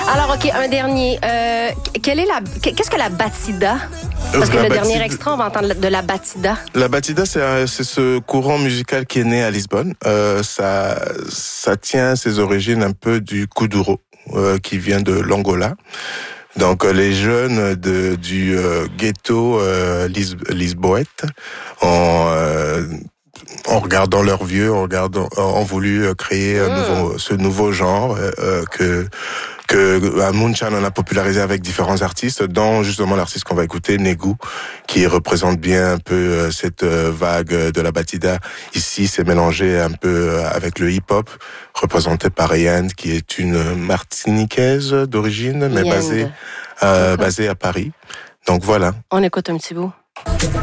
Alors, OK, un dernier. Qu'est-ce que la batida? Parce que le dernier extrait, on va entendre de la batida. La batida, c'est ce courant musical qui est né à Lisbonne. Ça tient ses origines un peu du kuduro, qui vient de l'Angola. Donc les jeunes du ghetto lisboète en regardant leurs vieux, ont voulu créer ce nouveau genre que Moonshine en a popularisé avec différents artistes, dont justement l'artiste qu'on va écouter, Negu, qui représente bien un peu cette vague de la batida. Ici, c'est mélangé un peu avec le hip-hop, représenté par Yand, qui est une Martiniquaise d'origine, mais basée à Paris. Donc voilà. On écoute un petit bout.